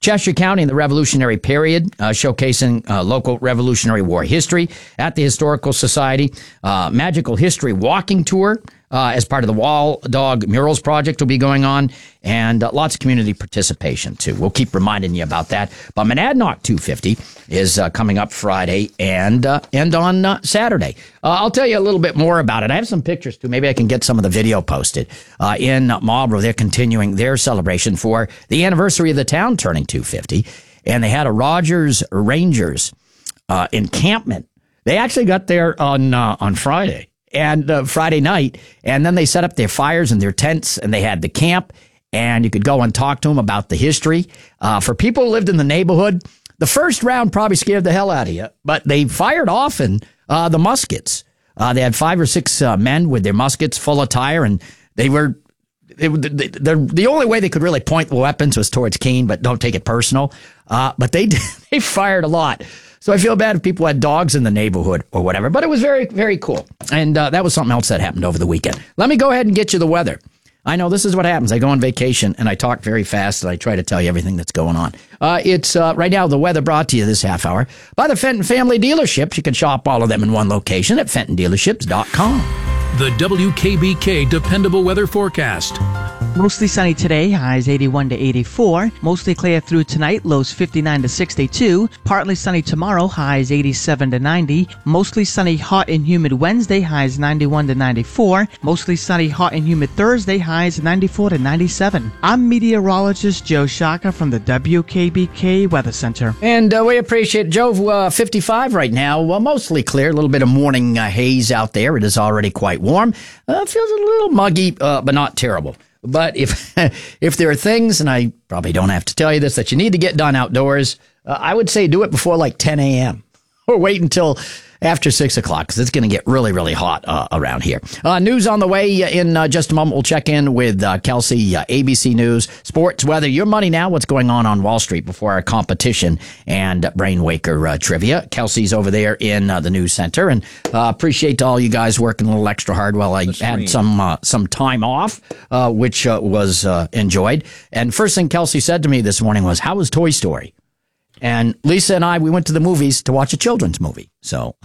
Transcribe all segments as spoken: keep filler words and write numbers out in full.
Cheshire County in the Revolutionary period, uh, showcasing uh, local Revolutionary War history at the Historical Society. Uh, Magical History Walking Tour uh, as part of the Wall Dog Murals Project will be going on, and uh, lots of community participation, too. We'll keep reminding you about that. But Monadnock two fifty is uh, coming up Friday and, uh, and on uh, Saturday. Uh, I'll tell you a little bit more about it. I have some pictures, too. Maybe I can get some of the video posted. Uh, in Marlborough, they're continuing their celebration for the anniversary of the town turning two fifty, and they had a Rogers Rangers uh, encampment. They actually got there on uh, on Friday and uh, Friday night, and then they set up their fires and their tents, and they had the camp, and you could go and talk to them about the history. Uh, for people who lived in the neighborhood, the first round probably scared the hell out of you, but they fired off and uh, the muskets. Uh, they had five or six uh, men with their muskets full of tire, and they were It, the, the, the only way they could really point the weapons was towards Keene, but don't take it personal. Uh, but they they fired a lot. So I feel bad if people had dogs in the neighborhood or whatever. But it was very, very cool. And uh, that was something else that happened over the weekend. Let me go ahead and get you the weather. I know this is what happens. I go on vacation and I talk very fast and I try to tell you everything that's going on. Uh, it's uh, right now the weather brought to you this half hour by the Fenton Family Dealerships. You can shop all of them in one location at fenton dealerships dot com. The W K B K Dependable Weather Forecast. Mostly sunny today, highs eighty-one to eighty-four. Mostly clear through tonight, lows fifty-nine to sixty-two. Partly sunny tomorrow, highs eighty-seven to ninety. Mostly sunny, hot and humid Wednesday, highs ninety-one to ninety-four. Mostly sunny, hot and humid Thursday, highs ninety-four to ninety-seven. I'm meteorologist Joe Shaka from the W K B K Weather Center. And uh, we appreciate Joe. Uh, fifty-five right now, well, mostly clear. A little bit of morning uh, haze out there. It is already quite warm. Uh, feels a little muggy, uh, but not terrible. But if if there are things, and I probably don't have to tell you this, that you need to get done outdoors, uh, I would say do it before like ten a.m. or wait until after six o'clock because it's going to get really, really hot uh, around here. Uh, news on the way in uh, just a moment. We'll check in with uh, Kelsey, uh, A B C News, sports, weather, your money now, what's going on on Wall Street before our competition and Brainwaker uh, trivia. Kelsey's over there in uh, the news center, and uh, appreciate all you guys working a little extra hard while I had some uh, some time off, uh, which uh, was uh, enjoyed. And first thing Kelsey said to me this morning was, how was Toy Story? And Lisa and I, we went to the movies to watch a children's movie. So,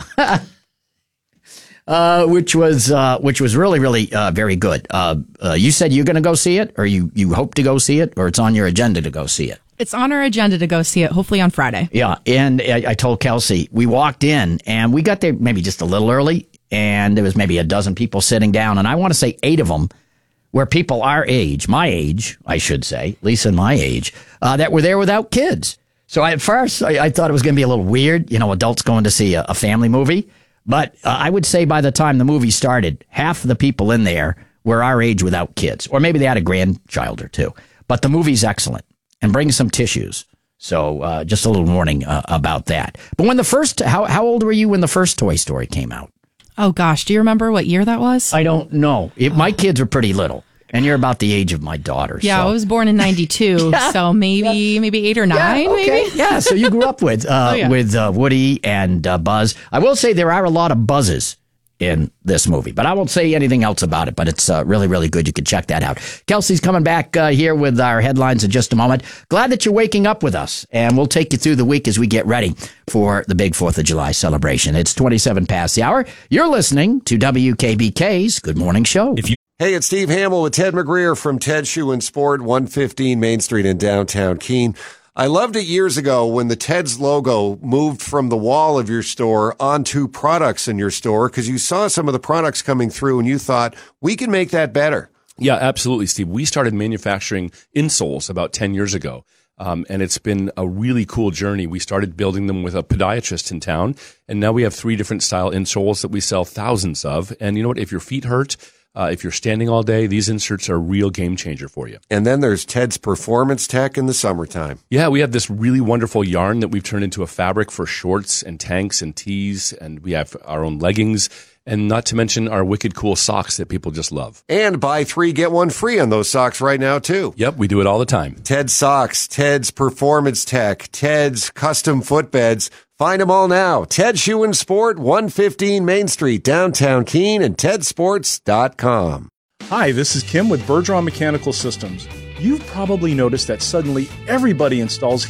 uh, which was uh, which was really, really uh, very good. Uh, uh, you said you're going to go see it, or you, you hope to go see it, or it's on your agenda to go see it? It's on our agenda to go see it, hopefully on Friday. Yeah, and I, I told Kelsey, we walked in, and we got there maybe just a little early, and there was maybe a dozen people sitting down, and I want to say eight of them were people our age, my age, I should say, Lisa and my age, uh, that were there without kids. So I, at first, I, I thought it was going to be a little weird, you know, adults going to see a, a family movie. But uh, I would say by the time the movie started, half of the people in there were our age without kids. Or maybe they had a grandchild or two. But the movie's excellent. And bring some tissues. So uh, just a little warning uh, about that. But when the first, how, how old were you when the first Toy Story came out? Oh, gosh. Do you remember what year that was? I don't know. It, my kids were pretty little. And you're about the age of my daughter. Yeah, so. I was born in ninety-two, yeah, so maybe yeah. maybe eight or nine, yeah, okay. maybe? Yeah, so you grew up with uh, oh, yeah. with uh, Woody and uh, Buzz. I will say there are a lot of buzzes in this movie, but I won't say anything else about it, but it's uh, really, really good. You can check that out. Kelsey's coming back uh, here with our headlines in just a moment. Glad that you're waking up with us, and we'll take you through the week as we get ready for the big fourth of July celebration. It's twenty-seven past the hour. You're listening to W K B K's Good Morning Show. If you Hey, it's Steve Hamill with Ted McGreer from Ted Shoe and Sport, one fifteen Main Street in downtown Keene. I loved it years ago when the Ted's logo moved from the wall of your store onto products in your store because you saw some of the products coming through and you thought, we can make that better. Yeah, absolutely, Steve. We started manufacturing insoles about ten years ago. Um, and it's been a really cool journey. We started building them with a podiatrist in town, and now we have three different style insoles that we sell thousands of. And you know what? If your feet hurt, Uh, if you're standing all day, these inserts are a real game changer for you. And then there's Ted's Performance Tech in the summertime. Yeah, we have this really wonderful yarn that we've turned into a fabric for shorts and tanks and tees, and we have our own leggings, and not to mention our wicked cool socks that people just love. And buy three, get one free on those socks right now, too. Yep, we do it all the time. Ted's Socks, Ted's Performance Tech, Ted's Custom Footbeds. Find them all now. Ted Shoe and Sport, one fifteen Main Street, downtown Keene, and ted sports dot com. Hi, this is Kim with Bergeron Mechanical Systems. You've probably noticed that suddenly everybody installs